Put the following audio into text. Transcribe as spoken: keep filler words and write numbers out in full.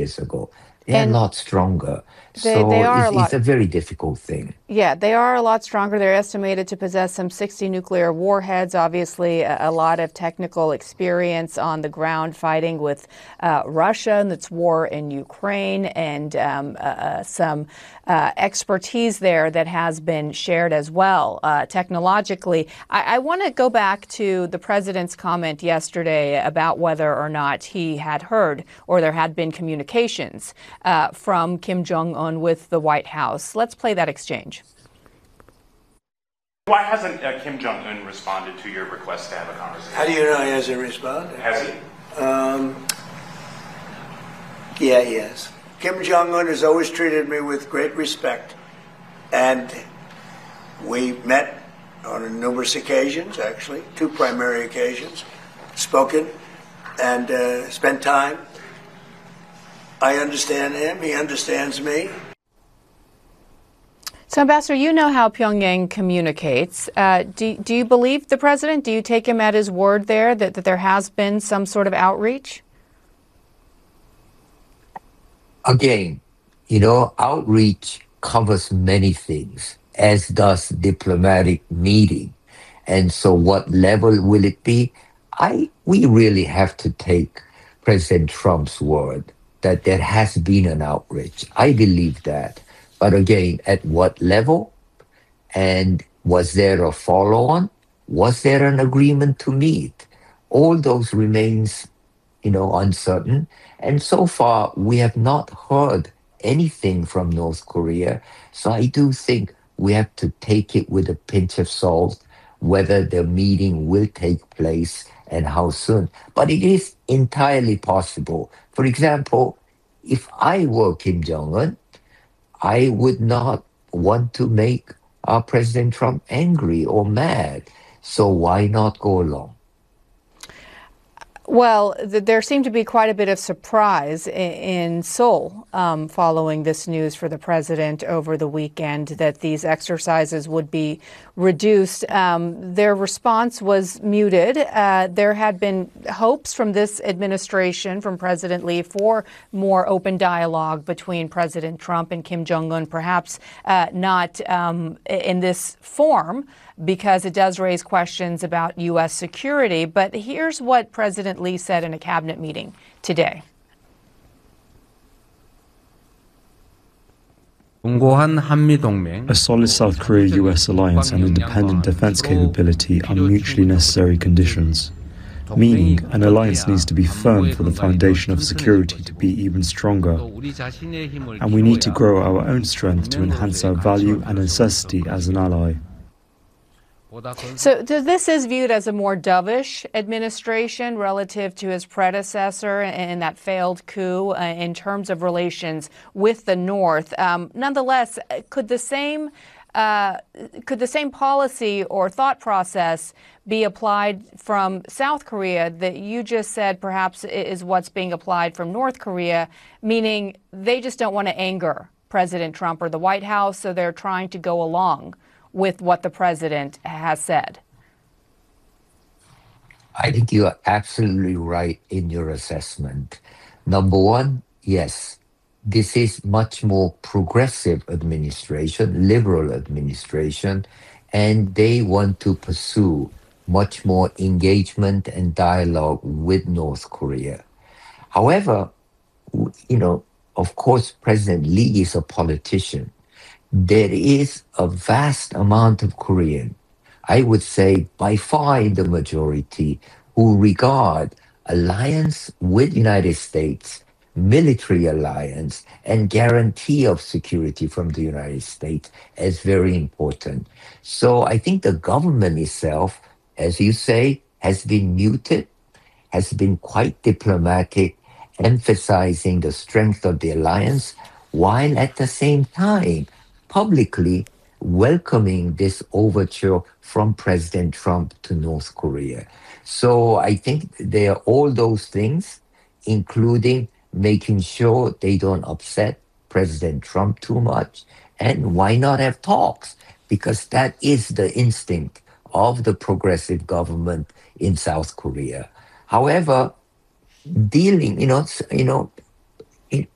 years ago. They're a And lot stronger. they, So they are it's, a it's lot. a very difficult thing. Yeah, they are a lot stronger. They're estimated to possess some sixty nuclear warheads, obviously a, a lot of technical experience on the ground fighting with uh, Russia and its war in Ukraine, and um, uh, some uh, expertise there that has been shared as well uh, technologically. I, I want to go back to the president's comment yesterday about whether or not he had heard or there had been communications uh, from Kim Jong-un with the White House. Let's play that exchange. Why hasn't uh, Kim Jong-un responded to your request to have a conversation? How do you know he hasn't responded? Has he? Um, yeah, he has. Kim Jong-un has always treated me with great respect, and we met on numerous occasions, actually, two primary occasions, spoken and uh, spent time. I understand him, he understands me. So, Ambassador, you know how Pyongyang communicates. Uh, do, do you believe the president? Do you take him at his word there that, that there has been some sort of outreach? Again, you know, outreach covers many things, as does diplomatic meeting. And so what level will it be? I we really have to take President Trump's word that there has been an outreach. I believe that. But again, at what level? And was there a follow-on? Was there an agreement to meet? All those remains, you know, uncertain. And so far, we have not heard anything from North Korea. So I do think we have to take it with a pinch of salt, whether the meeting will take place and how soon. But it is entirely possible. For example, if I were Kim Jong-un, I would not want to make uh, President Trump angry or mad. So why not go along? Well, th- there seemed to be quite a bit of surprise in, in Seoul um, following this news for the president over the weekend that these exercises would be reduced. Um, their response was muted. Uh, there had been hopes from this administration, from President Lee, for more open dialogue between President Trump and Kim Jong-un, perhaps uh, not um, in this form, because it does raise questions about U S security. But here's what President Lee said in a cabinet meeting today. A solid South Korea-U S alliance and independent defense capability are mutually necessary conditions, meaning an alliance needs to be firm for the foundation of security to be even stronger. And we need to grow our own strength to enhance our value and necessity as an ally. So this is viewed as a more dovish administration relative to his predecessor and that failed coup uh, in terms of relations with the North. Um, nonetheless, could the same uh, could the same policy or thought process be applied from South Korea that you just said perhaps is what's being applied from North Korea, meaning they just don't want to anger President Trump or the White House, so they're trying to go along with what the president has said? I think you are absolutely right in your assessment. Number one, yes, this is much more progressive administration, liberal administration, and they want to pursue much more engagement and dialogue with North Korea. However, you know, of course, President Lee is a politician. There is a vast amount of Korean, I would say by far in the majority, who regard alliance with United States, military alliance, and guarantee of security from the United States as very important. So I think the government itself, as you say, has been muted, has been quite diplomatic, emphasizing the strength of the alliance, while at the same time publicly welcoming this overture from President Trump to North Korea. So I think there are all those things, including making sure they don't upset President Trump too much. And why not have talks? Because that is the instinct of the progressive government in South Korea. However, dealing, you know, you know,